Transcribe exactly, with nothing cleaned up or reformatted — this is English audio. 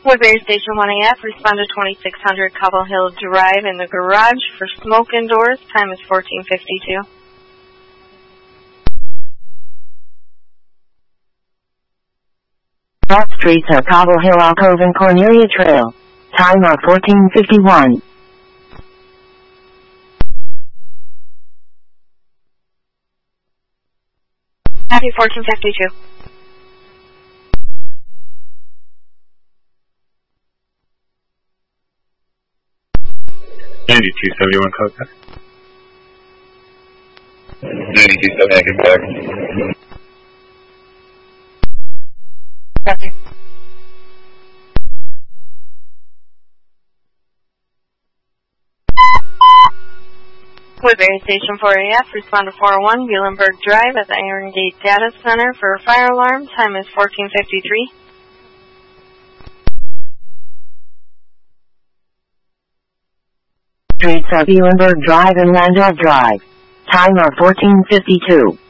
Woodbury Station one A F, respond to twenty-six hundred Cobble Hill Drive in the garage for smoke indoors. Time is fourteen fifty-two. All streets are Cobble Hill, Alcove, and Cornelia Trail. Time are fourteen fifty-one. Happy fourteen fifty-two. ninety-two seventy-one, code back. ninety-two seventy, get back. Copy. Woodbury Station four A F, respond to four oh one Muhlenberg Drive at the Iron Gate Data Center for a fire alarm. Time is fourteen fifty-three. Streets are Muhlenberg Drive and Landau Drive. Time are fourteen fifty-two.